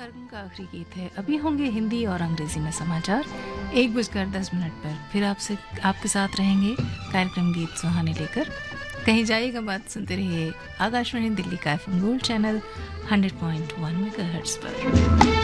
कार्यक्रम का आखिरी गीत है। अभी होंगे हिंदी और अंग्रेजी में समाचार 1:10 पर। फिर आपके साथ रहेंगे कार्यक्रम गीत सुहाने लेकर। कहीं जाइएगा बात, सुनते रहिए आकाशवाणी दिल्ली का FM गोल्ड चैनल 100.1 मेगाहर्ट्ज पर।